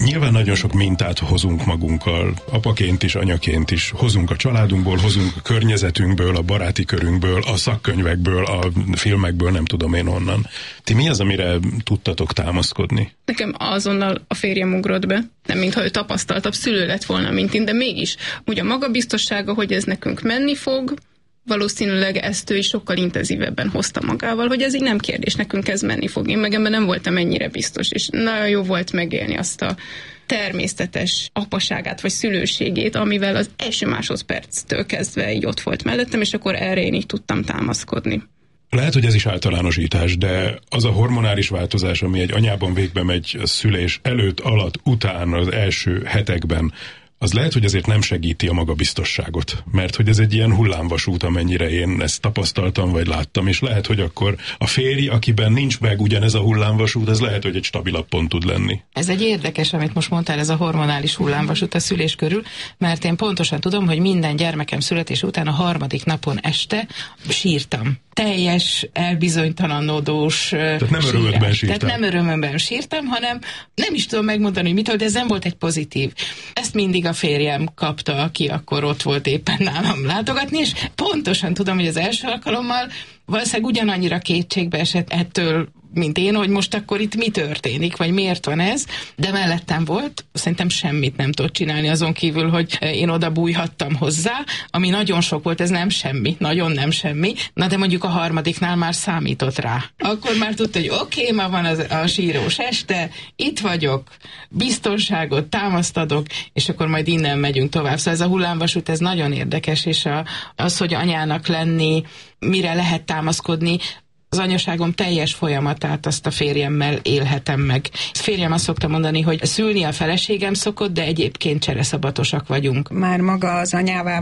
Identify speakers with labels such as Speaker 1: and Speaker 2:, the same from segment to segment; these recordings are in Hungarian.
Speaker 1: Nyilván nagyon sok mintát hozunk magunkkal, apaként is, anyaként is. Hozunk a családunkból, hozunk a környezetünkből, a baráti körünkből, a szakkönyvekből, a filmekből, nem tudom én honnan. Ti mi az, amire tudtatok támaszkodni?
Speaker 2: Nekem azonnal a férjem ugrott be. Nem mintha ő tapasztaltabb szülő lett volna, mint én, de mégis. Ugye a magabiztossága, hogy ez nekünk menni fog, valószínűleg ezt ő is sokkal intenzívebben hozta magával, hogy ez így nem kérdés, nekünk ez menni fog. Én meg ebben nem voltam ennyire biztos, és nagyon jó volt megélni azt a természetes apaságát vagy szülőségét, amivel az első másodperctől kezdve így ott volt mellettem, és akkor erre én így tudtam támaszkodni.
Speaker 1: Lehet, hogy ez is általánosítás, de az a hormonális változás, ami egy anyában végbe megy a szülés előtt, alatt, után, az első hetekben, az lehet, hogy azért nem segíti a magabiztosságot, mert hogy ez egy ilyen hullámvasút, amennyire én ezt tapasztaltam, vagy láttam, és lehet, hogy akkor a férj, akiben nincs meg ugyanez a hullámvasút, az lehet, hogy egy stabilabb pont tud lenni.
Speaker 3: Ez egy érdekes, amit most mondtál, ez a hormonális hullámvasút a szülés körül, mert én pontosan tudom, hogy minden gyermekem születés után a 3. napon este sírtam. Teljes, elbizonytalanodós
Speaker 1: Tehát nem örömömben sírtam.
Speaker 3: Tehát nem örömömben sírtam, hanem nem is tudom megmondani, hogy mitől, de ez nem volt egy pozitív. Ezt mindig a férjem kapta, aki akkor ott volt éppen nálam látogatni, és pontosan tudom, hogy az első alkalommal valószínűleg ugyanannyira kétségbe esett ettől, mint én, hogy most akkor itt mi történik, vagy miért van ez, de mellettem volt, szerintem semmit nem tudott csinálni azon kívül, hogy én oda bújhattam hozzá, ami nagyon sok volt, ez nem semmi, nagyon nem semmi, na de mondjuk a 3. már számított rá. Akkor már tudta, hogy oké, ma van a sírós este, itt vagyok, biztonságot, támaszt adok, és akkor majd innen megyünk tovább. Szóval ez a hullámvasút, ez nagyon érdekes, és az, hogy anyának lenni, mire lehet támaszkodni, az anyaságom teljes folyamatát azt a férjemmel élhetem meg. A férjem azt szokta mondani, hogy szülni a feleségem szokott, de egyébként csereszabatosak vagyunk.
Speaker 4: Már maga az anyává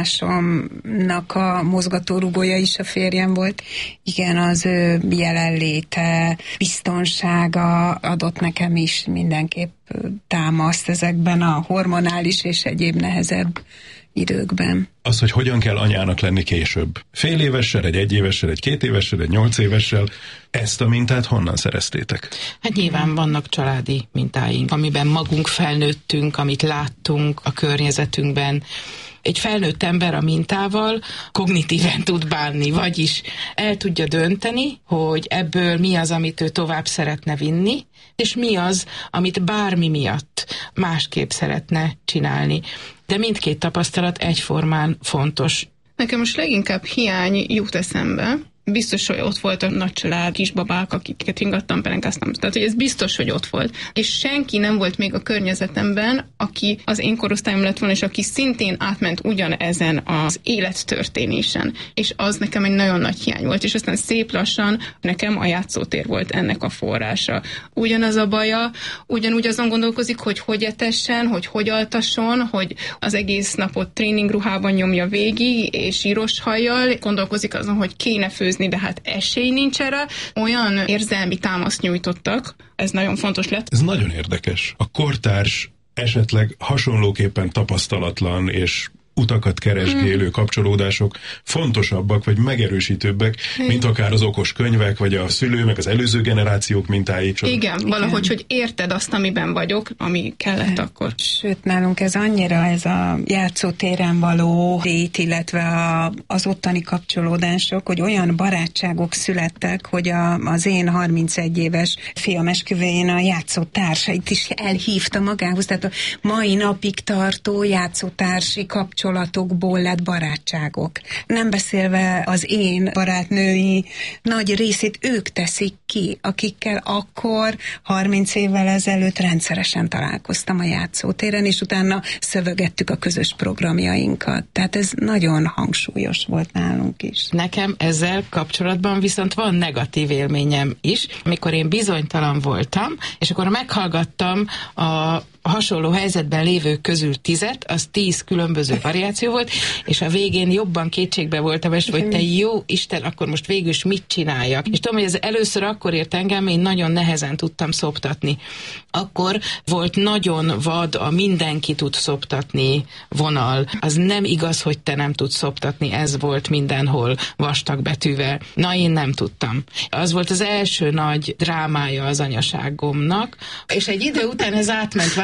Speaker 4: válásomnak a mozgatórugója is a férjem volt. Igen, az ő jelenléte, biztonsága adott nekem is mindenképp támaszt ezekben a hormonális és egyéb nehezebb időkben.
Speaker 1: Az, hogy hogyan kell anyának lenni később. Fél évessel, egy 1 évessel, egy 2 évessel, egy 8 évessel. Ezt a mintát honnan szereztétek?
Speaker 3: Hát nyilván vannak családi mintáink, amiben magunk felnőttünk, amit láttunk a környezetünkben. Egy felnőtt ember a mintával kognitíven tud bánni, vagyis el tudja dönteni, hogy ebből mi az, amit ő tovább szeretne vinni, és mi az, amit bármi miatt másképp szeretne csinálni. De mindkét tapasztalat egyformán fontos.
Speaker 2: Nekem most leginkább hiány jut eszembe. Biztos, hogy ott volt a nagy család, kisbabák, akiket ingattam, pelenkáztam. Tehát, hogy ez biztos, hogy ott volt. És senki nem volt még a környezetemben, aki az én korosztályom lett volna, és aki szintén átment ugyanezen az élettörténésen. És az nekem egy nagyon nagy hiány volt. És aztán szép lassan nekem a játszótér volt ennek a forrása. Ugyanaz a baja, ugyanúgy azon gondolkozik, hogy etessen, hogy altasson, hogy az egész napot tréningruhában nyomja végig, és zsíros hajjal, gondolkozik azon, hogy kéne főzni, de hát esély nincs erre. Olyan érzelmi támaszt nyújtottak, ez nagyon fontos lett.
Speaker 1: Ez nagyon érdekes. A kortárs esetleg hasonlóképpen tapasztalatlan és utakat keresgélő kapcsolódások fontosabbak, vagy megerősítőbbek, mint akár az okos könyvek, vagy a szülő, meg az előző generációk mintái.
Speaker 2: Igen, valahogy, hogy érted azt, amiben vagyok, ami kellett akkor.
Speaker 4: Sőt, nálunk ez annyira ez a játszótéren való lét, illetve az ottani kapcsolódások, hogy olyan barátságok születtek, hogy az én 31 éves fiam esküvőjén a játszótársait is elhívta magához, tehát a mai napig tartó játszótársi kapcsolatokból lett barátságok. Nem beszélve az én barátnői nagy részét ők teszik ki, akikkel akkor 30 évvel ezelőtt rendszeresen találkoztam a játszótéren, és utána szövegettük a közös programjainkat. Tehát ez nagyon hangsúlyos volt nálunk is.
Speaker 3: Nekem ezzel kapcsolatban viszont van negatív élményem is, amikor én bizonytalan voltam, és akkor meghallgattam a hasonló helyzetben lévők közül 10, az 10 különböző variáció volt, és a végén jobban kétségbe voltam, és hogy te jó Isten, akkor most végül is mit csináljak. És tudom, hogy ez először akkor ért engem, én nagyon nehezen tudtam szoptatni. Akkor volt nagyon vad a mindenki tud szoptatni vonal. Az nem igaz, hogy te nem tudsz szoptatni, ez volt mindenhol vastag betűvel. Na, én nem tudtam. Az volt az első nagy drámája az anyaságomnak, és egy idő után ez átment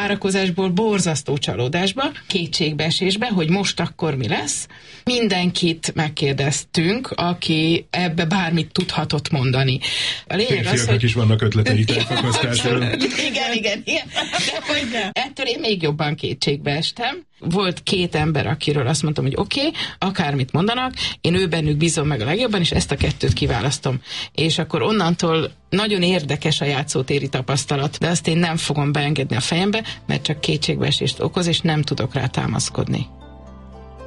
Speaker 3: várakozásból borzasztó csalódásba, kétségbeesésbe, hogy most akkor mi lesz. Mindenkit megkérdeztünk, aki ebbe bármit tudhatott mondani. A lényeg az, hogy...
Speaker 1: is vannak ötleteik elfakasztásról.
Speaker 3: Igen. De hogy ettől én még jobban kétségbe estem. Volt 2 ember, akiről azt mondtam, hogy oké, akármit mondanak, én bennük bízom meg a legjobban, és ezt a 2-t kiválasztom. És akkor onnantól nagyon érdekes a játszótéri tapasztalat, de azt én nem fogom beengedni a fejembe, mert csak kétségbeesést okoz, és nem tudok rá támaszkodni.